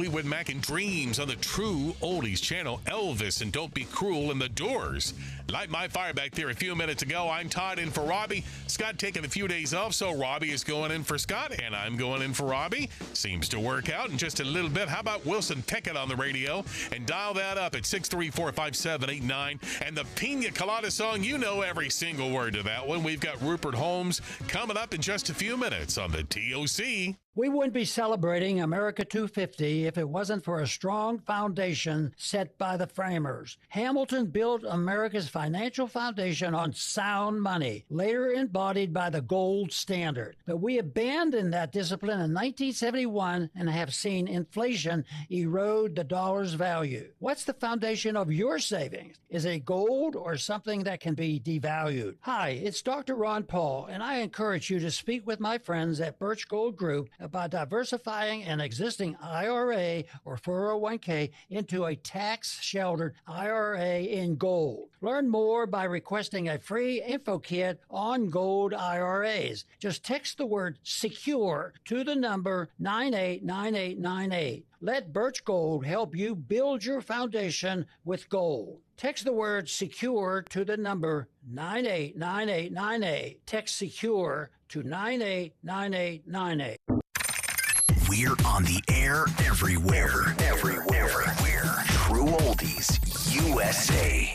Fleetwood Mac and Dreams on the True Oldies channel. Elvis and Don't Be Cruel and The Doors. Light my fire back there a few minutes ago. I'm Todd in for Robbie. Scott taking a few days off, so Robbie is going in for Scott, and I'm going in for Robbie. Seems to work out in just a little bit. How about Wilson Pickett on the radio? And dial that up at 634-5789. And the Pina Colada song, you know every single word to that one. We've got Rupert Holmes coming up in just a few minutes on the TOC. We wouldn't be celebrating America 250 if it wasn't for a strong foundation set by the framers. Hamilton built America's financial foundation on sound money, later embodied by the gold standard. But we abandoned that discipline in 1971 and have seen inflation erode the dollar's value. What's the foundation of your savings? Is it gold or something that can be devalued? Hi, it's Dr. Ron Paul, and I encourage you to speak with my friends at Birch Gold Group about diversifying an existing IRA or 401k into a tax-sheltered IRA in gold. Learn more by requesting a free info kit on gold IRAs. Just text the word SECURE to the number 989898. Let Birch Gold help you build your foundation with gold. Text the word SECURE to the number 989898. Text SECURE to 989898. We're on the air everywhere. True Oldies USA.